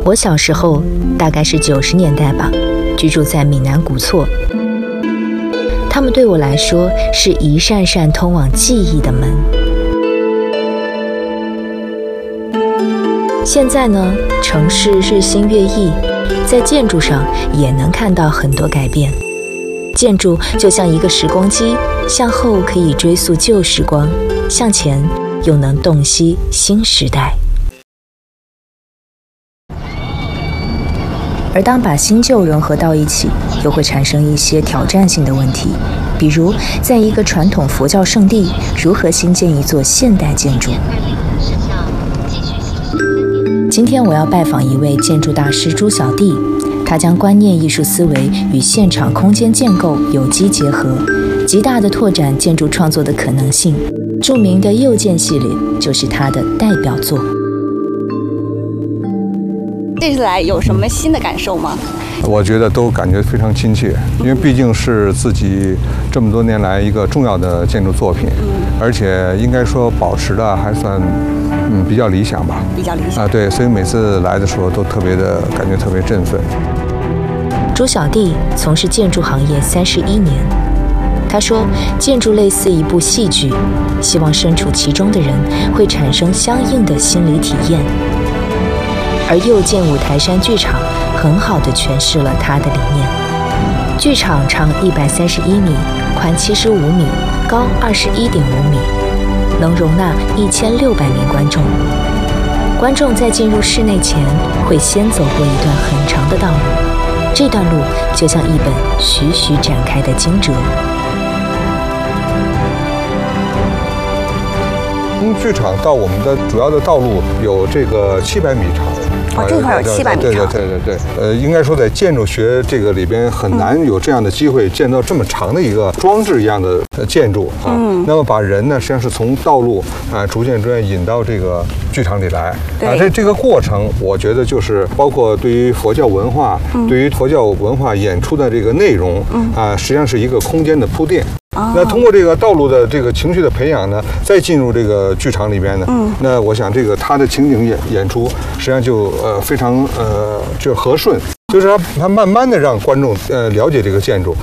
我小时候大概是90年代吧，居住在闽南古厝。它们对我来说是一扇扇通往记忆的门。现在呢，城市日新月异，在建筑上也能看到很多改变。建筑就像一个时光机，向后可以追溯旧时光，向前又能洞悉新时代。而当把新旧融合到一起，又会产生一些挑战性的问题，比如在一个传统佛教圣地，如何兴建一座现代建筑？今天我要拜访一位建筑大师朱小弟，他将观念艺术思维与现场空间建构有机结合，极大地拓展建筑创作的可能性。著名的右建系列就是他的代表作。 这次来有什么新的感受吗？ 我觉得都感觉非常亲切，因为毕竟是自己这么多年来一个重要的建筑作品，而且应该说保持的还算比较理想吧。 比较理想对，所以每次来的时候都特别的感觉特别振奋。 朱小弟从事建筑行业31年，他说，建筑类似一部戏剧，希望身处其中的人会产生相应的心理体验。而右建五台山剧场很好地诠释了他的理念。剧场长131米，宽75米，高21.5米，能容纳1600名观众。观众在进入室内前，会先走过一段很长的道路，这段路就像一本徐徐展开的经哲。 从剧场到我们的主要的道路有这个700米长。 这块有700米长。 对，应该说在建筑学这个里边很难有这样的机会建造这么长的一个装置一样的建筑啊。那么把人呢，实际上是从道路逐渐引到这个剧场里来这个过程，我觉得就是包括对于佛教文化，对于佛教文化演出的这个内容实际上是一个空间的铺垫。那通过这个道路的这个情绪的培养呢，再进入这个剧场里边呢，那我想这个他的情景演出实际上就非常就和顺，就是他慢慢的让观众了解这个建筑。